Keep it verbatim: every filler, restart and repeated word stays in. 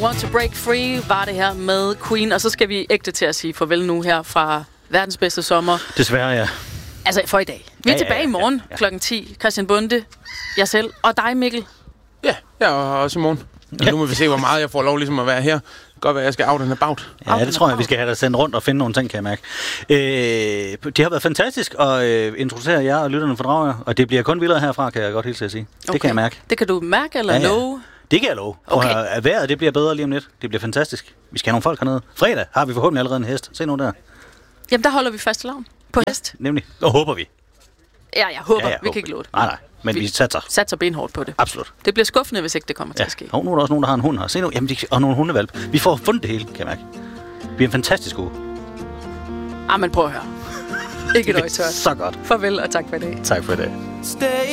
Want to Break Free var det her med Queen. Og så skal vi ægte til at sige farvel nu her fra verdens bedste sommer. Desværre, ja. Altså for i dag. Vi er ja, tilbage ja, ja, i morgen ja, ja. klokken ti. Christian Bonde, jeg selv og dig, Mikkel. Ja, jeg er også i morgen. Ja. Nu må vi se, hvor meget jeg får lov ligesom at være her. Godt være, jeg skal af den her baut. Ja, det tror jeg, vi skal have dig sendt rundt og finde nogle ting, kan jeg mærke. Øh, det har været fantastisk at øh, introducere jer og lytterne for Dragør, og det bliver kun vildere herfra, kan jeg godt hilse at sige. Okay. Det kan jeg mærke. Det kan du mærke eller ja, ja. love? Det kan jeg love. Okay. Og uh, vejret, det bliver bedre lige om lidt. Det bliver fantastisk. Vi skal have nogle folk hernede. Fredag har vi forhåbentlig allerede en hest. Se nu der. Jamen, der holder vi fast lavn på ja, hest. Nemlig. Og håber vi. Ja, jeg håber. Ja, jeg vi håber. kan ikke love det. Nej, nej. Men vi, vi satser. Satser benhårdt på det. Absolut. Det bliver skuffende, hvis ikke det kommer til ja. at ske. Og nu er der også nogen, der har en hund her. Se nu. Jamen, de, og nogle hundevalp. Vi får fundet det hele, kan jeg mærke. Det bliver en fantastisk uge. Ah, men prøv at høre. Ikke et øje tørt. Så godt. Farvel og tak for i dag. Tak for i dag.